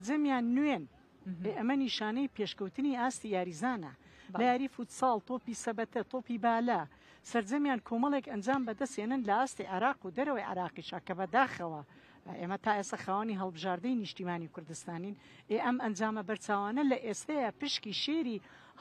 جەمیان نوێن ئەمە نیشانەی پێشکەوتنی ئاستی یاریزانە لە یاری فوتساڵ تۆپی سەبەتە تۆپی بالا سەرجەمیان کۆمەڵێک ئەنجام بەدەستێنن لە ئاستی عراق و دەرەوەی عراقیشا کە بەداخەوە ئێمە تا ئێستا خاوەنی هەڵبژاردەی نیشتیمانی کوردستانین ئەم ئەنجامە بەرچاوانە لە ئێستەیە پشکی شێری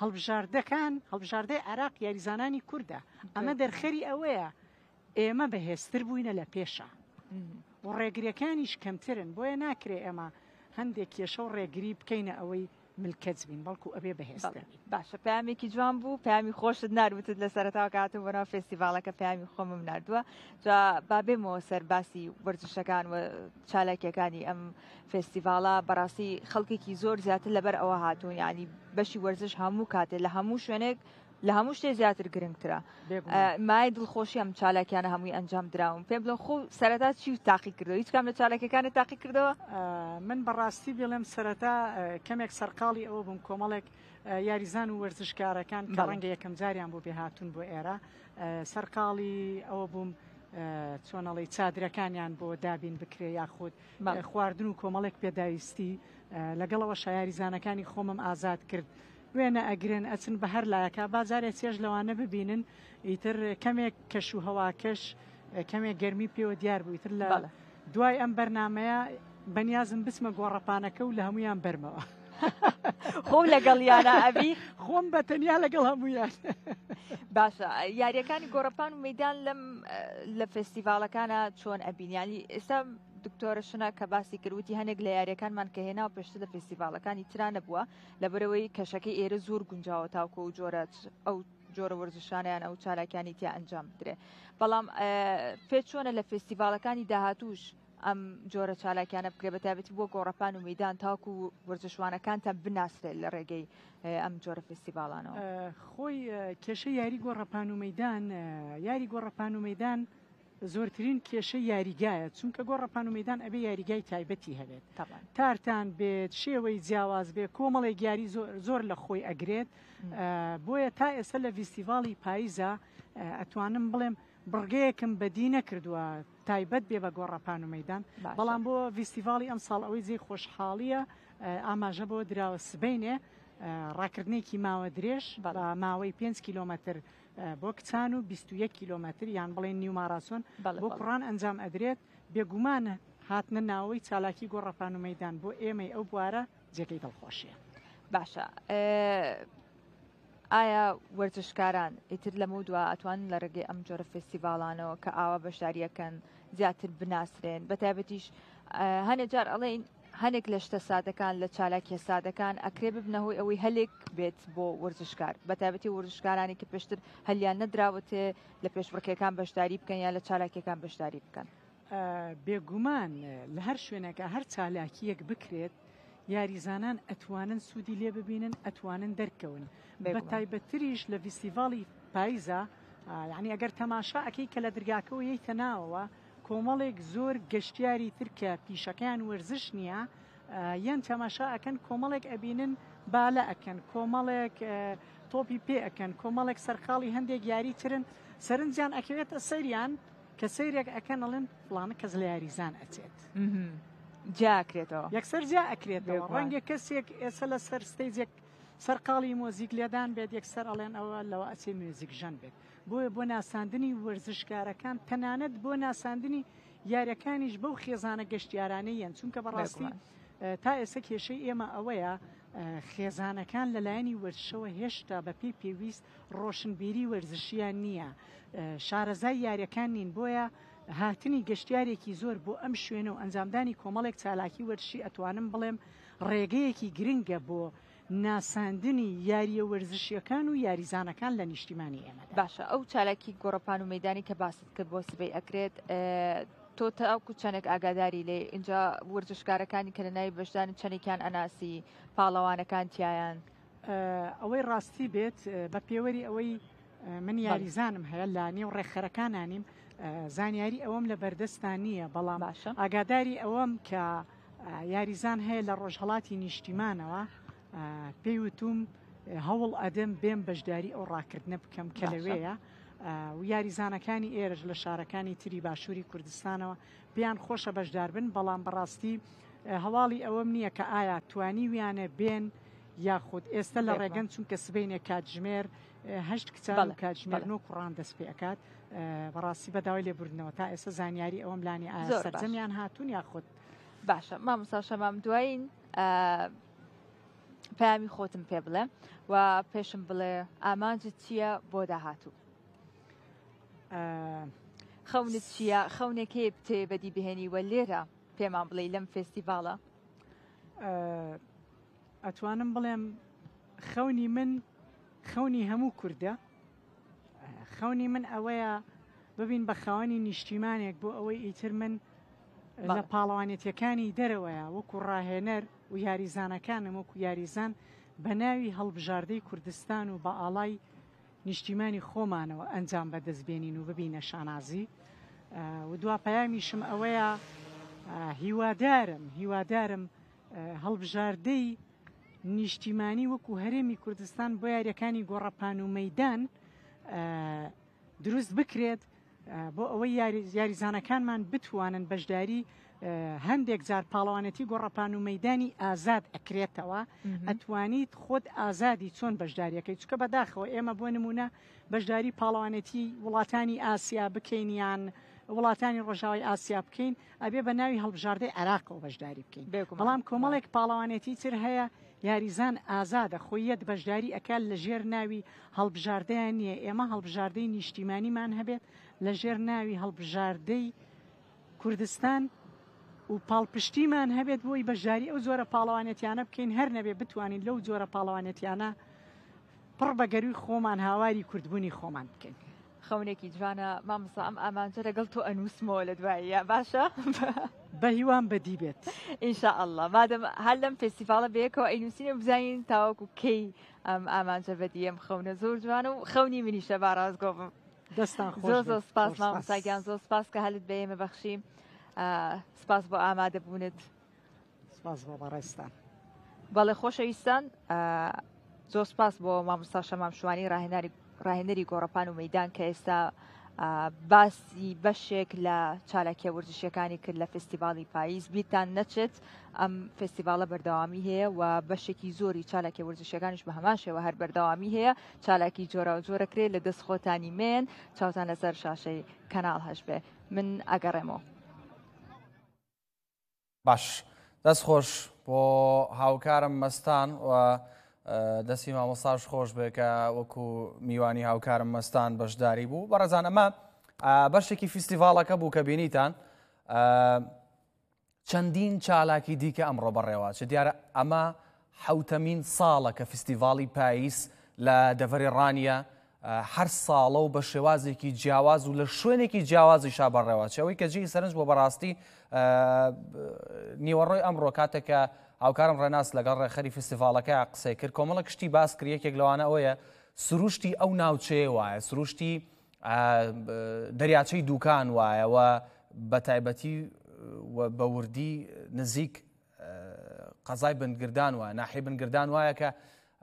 هەڵبژاردەی عراق یاریزانانی کووردە ئەمە دەرخەری ئەوەیە ئێمە بەهێزتر بووینە لە پێشە و ڕێگریەکانیش کەمترن بۆیە ناکرێ ئێمە هەندێک کێشە و ڕێگری بکەینە ئەوەی ملکەت بین بەڵکو ئەبێ بەهێزتر باشە پامێکی جوان بوو پامی خۆشت ناروتت لە سەرەتاوە کاتم بەناو فێستیڤالەکە پامی خۆمم نردووە جا با بێمەوە سەر باسی وەرزشەکان و چالاکیەکانی ئەم فێستیڤاڵە بەڕاستی خەڵکێکی زۆر زیاتر لەبەر ئەوە هاتوون ینی بەشی وەرزش هەموو کاتێ لە هەموو شوێنێک لە هەموو شتێ زیاتر گرنگترە مای دڵخۆشی ئەم چالاکیانە هەمووی ئەنجام دراون پێم بڵێن خۆ سەرەتا چی تاقی کردەوە هیچ کام لە چالاکیەکانت تاقی کردەوە من بەڕاستی بڵێم سەرەتا کەمێک سەرقاڵی ئەوە بووم کۆمەڵێک یاریزان و وەرزشکارەکان کە ڕەنگە یەکەم جاریان بۆ بێهاتون بۆ ئێرە سەرقاڵی ئەوە بووم چۆنەڵی چادرەکانیان بۆ دابین بکرێ یاخود خواردن و کۆمەڵێک پێداویستی لەگەڵەوە شایاریزانەکانی خۆمم ئازاد کرد وێنە ئەگرن ئەچن بە هەر لایەکە بازارێک چێژ لەوانە ببینن ئیتر کەمێک کەش و هەواکەش کەمێک گەرمی پێوە دیار بوو ئیتر لە دوای ئەم بەرنمەیە بەنیازم بچمە گۆڕەپانەکە و لە هەمویان بەرمەوە خۆم لەگەڵ یانە ئەبی خۆم بەتەنیا لەگەڵ هەمویان باشە یاریەکانی گۆڕەپان و مەدان لە فێستیڤالەکانە چۆن ئەبینیانی ئێستا دکتۆرە شنە کە باسی کردوتی هەنێک لە یاریەکانمان کە هێنا و پێشتر لە فێستیڤالەکانی ترا نەبووە لەبەرەوەی کەشەکەی ئێرە زۆر گونجاوە تاوکە و ئەو جۆرە وەرزشانیان ئەو چالاکیانی تیا ئەنجام بدرێ بەڵام پێ چۆنە لە فێستیڤالەکانی داهاتوش ئەم جۆرە چالاکیانە بکرێ بەتابەتی بۆ گۆڕەپان و مەدان تاوکو و وەرزشوانەکانتان بناسرێت لە ڕێگەی ئەم جۆرە فێستیڤالانەوە خۆی کێشە یاری گۆڕەپان و مەدان یاری گۆڕەپان و مەدان زۆرترین کێشە یاریگایە چونکە گۆڕەپان و مەدان ئەبێ یاریگای تایبەتی هەبێت تارتان بێت شێوەی جیاواز بێ کۆمەڵێک یاری زۆر لە خۆی ئەگرێت بۆیە تا ئێستا لە فیستیڤاڵی پاییزە ئەتوانم بڵێم بڕگەیەکم بەدی نەکردووە تایبەت بێ بە گۆڕەپان و مەدان بەڵام بۆ فیستیڤاڵی ئەم ساڵ ئەوەی جێی خۆشحاڵیە ئاماژە بۆ دراوە سبەینێ ڕاکردنێکی ماوە درێژ بە ماوەی 5 کیلۆمەتر بۆ کچان و 21 کیلۆمەتر یان بڵێن نیو ماراسۆن بۆ کوڕان ئەنجام ئەدرێت بێگومانە هاتنە ناوەی چالاکی گۆڕەپان و مەدان بۆ ئێمەی ئەو بوارە جێگەی دڵخۆشیە باشە ئایا وەرزشکاران ئیتر لەمە دووە ئەتوانن لە ڕێگەی ئەم جۆرە فێستیڤاڵانەوە کە ئاوا بەشداریەکەن زیاتر بناسرێن بەتایبەتیش هەنێک جار ئەڵێن هەنێک لە شتە سادەکان لە چالاکیە سادەکان ئەکرێ ببنەهۆی ئەوەی هەلێک بێت بۆ وەرزشکار بەتایبەتی وەرزشکارانی کە پێشتر هەلیان نەدراوەتێ لە پێشبڕکێکان بەشداری بکەن یا لە چالاکیەکان بەشداری بکەن بێگومان لە هەر شوێنەکە هەر چالاکیەک بکرێت یاریزانان ئەتوانن سوودی لێ ببینن ئەتوانن دەرکەون بە تایبەتریش لە فیستیڤاڵی پاییزە یعنی ئەگەر تەماشا ئەکەی کە لە دەرگاکەەوە یەیتە ناوەوە کۆمەڵێک زۆر گەشتیاری ترکە پیشەکەیان وەرزش نییە یان تەماشا ئەکەن کۆمەڵێک ئەبینن بالە ئەکەن کۆمەڵێک تۆپی پێ ئەکەن کۆمەڵێک سەرخاڵی هەندێک یاری ترن سەرنجیان ئەکەوێتە سەریان کە سەیرێک ئەەکەن ئەڵێن فڵانە کەس لە یاریزان ئەچێت جاکرێتەوە یەکسەر جا ئەکرێتەوە ڕەنگە کەسێک ئێستا لە سەر ستەیجێک سەرقاڵی مۆزیک لێدان بێت یەکسەر ئەڵێن ئەوە لەوە ئەچێ میوزیک ژەن بێت بۆیە بۆ ناساندنی وەرزشکارەکان تەنانەت بۆ ناساندنی یاریەکانیش بەو خێزانە گەشتیارانەیەن چونکە بەڕاستی تا ئێستا کێشەی ئێمە ئەوەیە خێزانەکان لەلایەنی وەرزشەوە هێشتا بە پێی پێویست ڕۆشنبیری وەرزشیان نییە شارەزای یاریەکان نین بۆیە هاتنی گەشتیارێکی زۆر بۆ ئەم شوێنە و ئەنجامدانی کۆمەڵێک چالاکی وەرزشی ئەتوانم بڵێم ڕێگەیەکی گرنگە بۆ ناساندنی یاریە وەرزشیەکان و یاریزانەکان لە نیشتیمانی ئێمە باشە ئەو چالاکی گۆڕەپان و مەدانی کە باست کرد بۆ سبەی ئەکرێت تۆ تاوکو چەندێک ئاگاداری لێ اینجا وەرزشکارەکانی کە لە ناوی بەشدان چەندێکیان ئەناسی پاڵەوانەکان تیایان ئەوەی ڕاستی بێت بە پێوەری ئەوەی من یاریزانم هەیە لە نێو ڕێکخەرەکانانیم زانیاری ئەوەم لە بەردەستان نییە بەڵام ئاگاداری ئەوەم کە یاریزان هەیە لە ڕۆژهەڵاتی نیشتیمانەوە پێی وتوم هەوڵ ئەدەم بێم بەشداری ئەو ڕاکردنە بکەم کە لەوەیە و یاریزانەکانی ئێرەش لە شارەکانی تری باشووری کوردستانەوە پێیان خۆشە بەشدار بن بەڵام بەڕاستی هەواڵی ئەوەم نییە کە ئایا توانیویانە بێن یاخود ئێستا لە ڕێگەن چونکە سبینێ کاتژمێر هەشت کچان و کاتژمێرن و کوڕان دەست پێ ئەکات بەڕاستی بەداوای لێبوردنەوە تا ئێستا زانیاری ئەوەم لانی ئایا سەرجەمیان هاتوون یاخود باشە مامۆستا شەمام دوایین پامی خۆتم پێ بڵێ و پێشم بڵێ ئامانجت چییە بۆ داهاتوو خەونت چییە خەونێکی بتێ بەدی بهێنی وە لێرە پێمان بڵێ لەم فێستیڤاڵە ئەتوانم بڵێم خەونی من خەونی هەموو کووردە خەونی من ئەوەیە ببین بە خاوەنی نیشتیمانێک بۆ ئەوەی ئیتر من لە پاڵەوانێتیەکانی دەرەوەیە وەکو ڕاهێنەر و یاریزانەکانم وەکو یاریزان بە ناوی هەڵبژاردەی کوردستان و بە ئاڵای نیشتیمانی خۆمانەوە ئەنجام بەدەستبێنین و ببینە شانازی و دواپەیامیشم ئەوەیە هیوادارم هەڵبژاردەی نیشتیمانی وەکو هەرێمی کوردستان بۆ یاریەکانی گۆڕەپان و مەیدان دروست بکرێت بۆ ئەوەی یاریزانەکانمان بتوانن بەشداری هەندێک جار پاڵەوانەتی گۆڕەپان و مەیدانی ئازاد ئەکرێتەوە ئەتوانیت خۆت ئازادی چۆن بەشداریەکەی چکە بەداخەوە ئێمە بۆ نمونە بەشداری پاڵەوانەتی وڵاتانی ئاسیا بکەین یان وڵاتانی ڕۆژاوی ئاسیا بکەین ئەبێ بە ناوی هەڵبژاردەی عێراقەوە بەشداری بکەین بەڵام کۆمەڵێک پاڵەوانێتی تر هەیە یاریزان ئازادە خۆیەت بەشداری ئەکات لە ژێر ناوی هەڵبژاردەیان نییە ئێمە هەڵبژاردەی نیشتیمانیمان هەبێت لە ژێر ناوی هەڵبژاردەی کوردستان و پاڵپشتیمان هەبێت بۆی بەشداری ئەو زۆرە پاڵەوانێتیانە بکەین هەر نەبێ بتوانین لەو جۆرە پاڵەوانێتیانە پڕ بەگەروی خۆمان هاواری کوردبوونی خۆمان بکەین خەونێکی جوانە مامۆستا ئەم ئامانجە لەگەڵ تۆ ئەنووسمەوە لە دواییە باشە بە هیوان بەدی بێت ئینشاءالله مادەم هەر لەم فێستیڤاڵە بەیەکەوە ئەینووسینە بزانین تاوەکو کەی ئەم ئامانجە بەدی ئەم خەونە زۆر جوانە و خەونی منیشە باڕازگۆ بم دەستان زۆر زۆر سپاس مامۆستاگیان زۆر سپاس کە هەلت بە ئێمە بەخشیم سپاس بۆ ئامادەبوونت سپاس بۆ بەڕێستان بەڵێ خۆشەویستان زۆر سپاس بۆ مامۆستا شەمام شوانی ڕاهێنەری گۆڕەپان و مەیدان کە ئێستا باسی بەشێک لە چالاکیە ورزشیەکانی کرد لە فستیڤاڵی پاییز بیرتان نەچێت ئەم فستیڤاڵە بەردەوامی هەیە و بەشێکی زۆری چالاکیە ورزشیەکانیش بە هەمان شێوە هەر بەردەوامی هەیە چالاکی جۆرە و جۆرەکرێت لە دەست خۆتانی مێن چاوتان لەسەر شاشەی کەناڵ هەش بێ من ئەگەڕێمەوە باش دەست خۆش بۆ هاوکارم مەستان و دەستی مامۆستاش خۆش بێ کە وەکو میوانی هاوکارم مەستان بەشداری بوو بەڕێزان ئەمە بەشێکی فیستیڤاڵەکە بوو کە بینیتان چەندین چالاکی دیکە ئەمڕۆ بەڕێوە چ دیارە ئەمە حوتەمین ساڵە کە فیستیڤاڵی پاییز لە دەڤەری ڕانیە هەر ساڵە و بە شێوازێکی جیاواز و لە شوێنێکی جیاوازی شا بەڕێوە چەوەی کە جێی سەرنج بۆ بەڕاستی نیوەڕۆی ئەمڕۆ کاتێکە هاوکارم ڕێناس لەگەڵ ڕێخەری فستیڤاڵەکە قسەی کرد کۆمەڵە کشتی باس کرد یەکێک لەوانە ئەوەیە سروشتی ئەو ناوچەیە وایە سروشتی دەریاچەی دووکان وایەوە بە تایبەتی بە وردی نزیک قەزای بنگردان وایە ناحی بنگردان وایە کە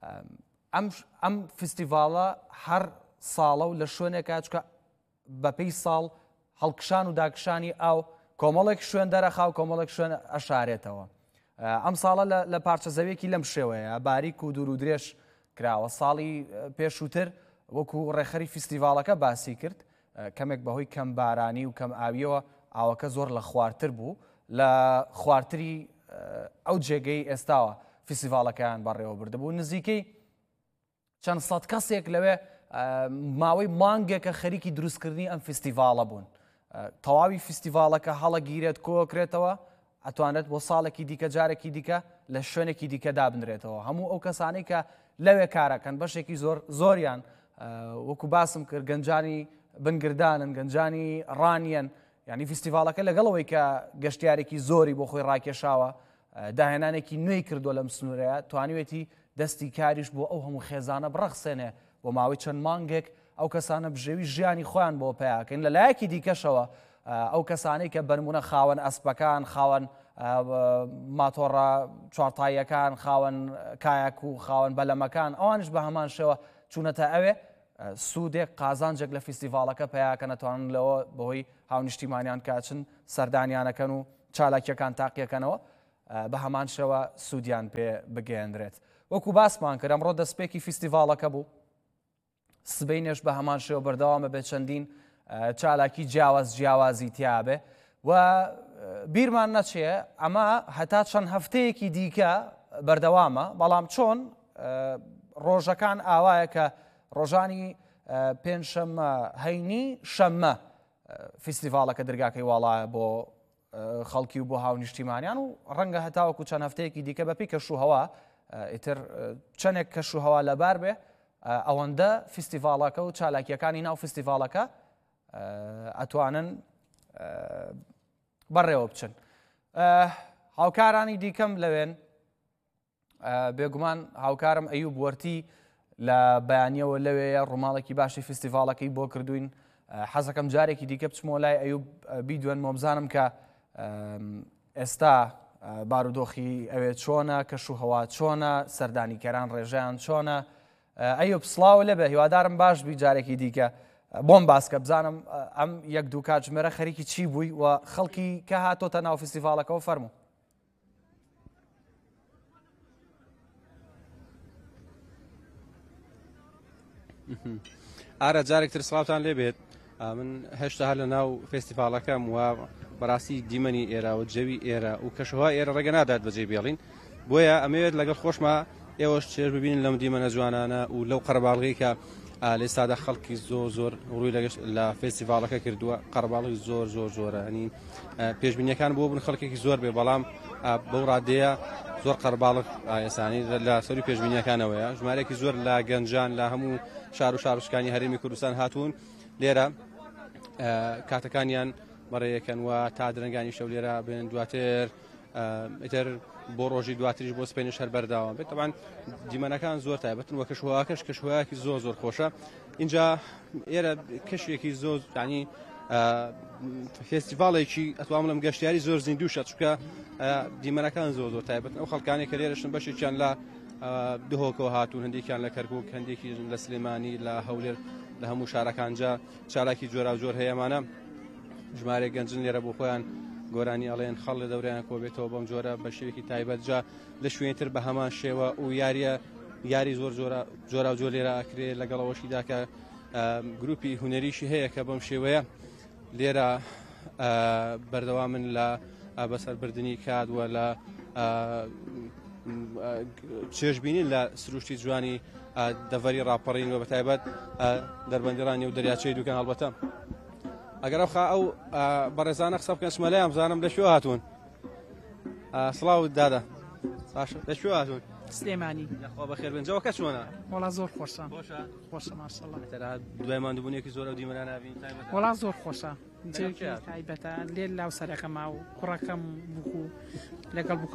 ئەم فستیڤاڵە هەر ساڵە و لە شوێنێکە چکە بەپێی ساڵ هەڵکشان و داکشانی ئەو کۆمەڵێک شوێن دەرەخا و کۆمەڵێک شوێن ئەشارێتەوە ئەم ساڵە لە پارچە زەویەکی لەم شێوەیە باریک و دوور و درێژ کراوە ساڵی پێشووتر وەکو ڕێخەری فستیڤاڵەکە باسی کرد کەمێک بەهۆی کەم بارانی و کەم ئاویەوە ئاوەکە زۆر لە خواردتر بوو لە خواردتری ئەو جێگەی ئێستاوە فستیڤاڵەکەیان بەڕێوە بردەبوو نزیکەی چەند سەد کەسێک لەوێ ماوەی مانگێکە خەریکی دروستکردنی ئەم فستیڤاڵە بوون تەواوی فستیڤاڵەکە هەڵەگیرێت کۆکرێتەوە ئەتوانێت بۆ ساڵێکی دیکە جارێکی دیکە لە شوێنێکی دیکە دابنرێتەوە هەموو ئەو کەسانەی کە لەوێ کارەکەن بەشێکی زۆریان وەکو باسم کرد گەنجانی بنگردانن گەنجانی ڕانیەن یعنی فستیڤاڵەکە لەگەڵەوەی کە گەشتیارێکی زۆری بۆ خۆی ڕاکێشاوە داهێنانێکی نوێی کردووە لەم سنوورەیە توانیوێتی دەستی کاریش بۆ ئەو هەموو خێزانە بڕەخسێنێ بۆ ماوەی چەند مانگێک ئەو کەسانە بژێوی ژیانی خۆیان بۆ پێیاکەین لە لایەکی دیکەشەوە ئەو کەسانەی کە بەرمونە خاوەن ئەسپەکان خاوەن ماتۆڕە چوارتاییەکان خاوەن کایەک و خاوەن بەلەمەکان ئەوانش بە هەمان شێوە چوونەتە ئەوێ سوودێک قازانجێک لە فستیڤاڵەکە پێیاکە نەتوانن لەوە بەهۆی هاونیشتیمانیان کاچن سەردانیانەکەن و چالاکیەکان تاقیەکەنەوە بە هەمان شێوە سوودیان پێ بگەێنرێت. وەکو باسمان کرد ئەمڕۆ دەستپێکی فیستیڤاڵەکە بوو، سبەینێش بە هەمان شێوە بەردەوامە بێت چەندین چالاکی جیاوازی تیابێ و بیرمان نەچێ ئەمە هەتا چەند هەفتەیەکی دیکە بەردەوامە، بەڵام چۆن ڕۆژەکان ئاوایە کە ڕۆژانی پێنجشەممە هەینی شەممە فیستیڤاڵەکە دەرگاکەی واڵایە بۆ خەڵکی و بۆ هاونیشتیمانیان و ڕەنگە هەتاوەکو چەند هەفتەیەکی دیکە بەپی کەشوهەوا ئیتر چەندێک کەشوهەوا لەبار بێ ئەوەندە فیستیڤاڵەکە و چالاکیەکانی ناو فیستیڤاڵەکە ئەتوانن بەڕێوە بچن. هاوکارانی دیکەم لەوێن بێگومان هاوکارم ئەیوب وەرتی لە بەیانیەوە لەوەیە ڕووماڵێکی باشی فیستیڤاڵەکەی بۆ کردوین. حەزەکەم جارێکی دیکە بچمەوە لای ئەیوب بیدوێن مۆبزانم کە ئێستا بارودۆخی ئەوێ چۆنە، کەشوهەوا چۆنە، سەردانیکەران ڕێژەیان چۆنە. ئەیوب سڵاو لەبێ، هیوادارم باش بی جارێکی دیکە بۆم باسکە بزانم ئەم یەک دوو کاتژمێرە خەریکی چی بووی و خەڵکی کە هاتۆتە ناو فیستیڤاڵەکەەوە فەرموو. ئارە جارێکتر سڵاوتان لێبێت. من هێشتا هەر لە ناو فێستیڤاڵەکەم و بەڕاستی دیمەنی ئێرە و جەوی ئێرە و کەشوها ئێرە ڕێگە نادات بەجێ بێڵین، بۆیە ئەمەوێت لەگەڵ خۆشمە ئێوەش چێژ ببینن لەم دیمەنە جوانانە و لەو قەرەباڵغی کە لێستادا خەڵکی زۆر ڕووی لە فێستیڤاڵەکە کردووە. قەرەباڵغی زۆر زۆرە، ئەنی پێشبینیەکان بۆ بن خەڵکێکی زۆر بێ، بەڵام بەو ڕادەیە زۆر قەرەباڵغ ئێسانی لە سەری پێشبینیەکانەوەیە. ژمارەیەکی زۆر لە گەنجان لە هەموو شار و شارشکانی هەرێمی کوردستان هاتوون لێرە کاتەکانیان بەڕێیەکەن و تا درنگانی شەو لێرە بێن، دواتر ئیتر بۆ ڕۆژی دواتریش بۆ سپێنش هەر بەرداوە بێت. طبعاً دیمەنەکان زۆر تایبەتن و کەشوهەواکەش کەشوهەیەکی زۆر خۆشە. اینجا ئێرە کەشێکی زۆر ینی فێستیڤاڵێکی ئەتوانم لەم گەشتیاری زۆر زیندووشە، چونکە دیمەنەکان زۆر تایبەتن. ئەو خەڵکانی کە لێرەشن بەشێکیان لە دهۆکەوە هاتوون، هەندێکیان لە کەرکووک، هەندێکی لە سلێمانی، لە هەولێر، لە هەموو شارەکانجا چالاکی جۆرا هەیەمانە. ژمارێک گەنجن لێرە بۆ خۆیان گۆرانی ئەڵێن خەڵ لە دەوریان کۆبێتەوە بەم جۆرە بە شێوێکی تایبەت. جا لە شوێنتر بە هەمان شێوە و یاری زۆر لێرە ئەکرێ لەگەڵەوەشیدا کە گروپی هونەریشی هەیە کە بەم شێوەیە لێرە بەردەوامن لە بەسەربردننی کات وە لە چێژبینین لە سروشتی جوانی دەڤەری ڕاپەڕین و بە تایبەت دەربەندیڕانی و دەریاچەی دووکان هەڵبەتە. ئەگەر ئەو بەڕێزانە قسە بکەن سمەلەیان بزانم لە شوێ هاتوون. سڵاو دادا، لە شوێ هاتوون؟ سلێمانی. خۆ بەخێر بن. جەوەکە چۆنە؟ وەڵا زۆر خۆشە. خۆشە ماشەڵڵا. دوای ماندووبوونێکی زۆر ئەو دیمەنە نابین؟ وەڵا زۆر خۆشە، جێکی تایبەتە. لێ لاو سەرەکەما و کوڕەکەم بوو لەگەڵ